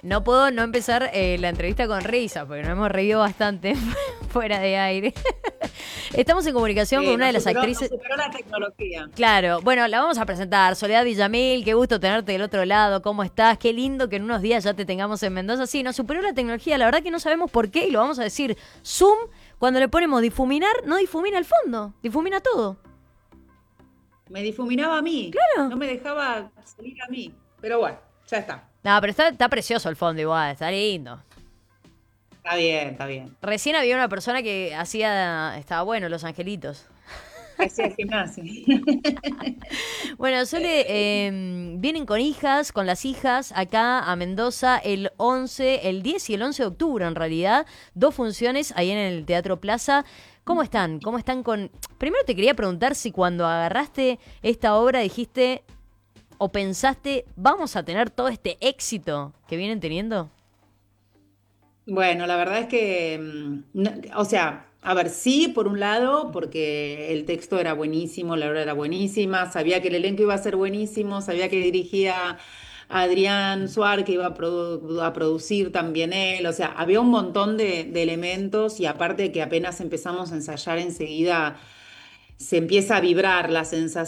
no puedo no empezar la entrevista con risa, porque nos hemos reído bastante fuera de aire. Estamos en comunicación con una de las Nos actrices. superó la tecnología. Claro, bueno, la vamos a presentar. Soledad Villamil, qué gusto tenerte del otro lado. ¿Cómo estás? Qué lindo que en unos días ya te tengamos en Mendoza. Sí, nos superó la tecnología. La verdad que no sabemos por qué y lo vamos a decir. Zoom, cuando le ponemos difuminar, no difumina el fondo, difumina todo. Me difuminaba a mí, Claro. no me dejaba salir a mí. Pero bueno, ya está. No, pero está precioso el fondo igual, está lindo. Está bien, está bien. Recién había una persona que estaba bueno, Los Angelitos. Hacía gimnasia. Bueno, Sole, vienen con hijas, con las hijas, acá a Mendoza el 11, el 10 y el 11 de octubre en realidad. Dos funciones ahí en el Teatro Plaza. ¿Cómo están? ¿Cómo están con...? Primero te quería preguntar si cuando agarraste esta obra dijiste o pensaste, vamos a tener todo este éxito que vienen teniendo. Bueno, la verdad es que, o sea, a ver, sí, por un lado, porque el texto era buenísimo, la obra era buenísima, sabía que el elenco iba a ser buenísimo, sabía que dirigía a Adrián Suar, que iba a producir también él, o sea, había un montón de elementos y aparte que apenas empezamos a ensayar enseguida se empieza a vibrar la sensación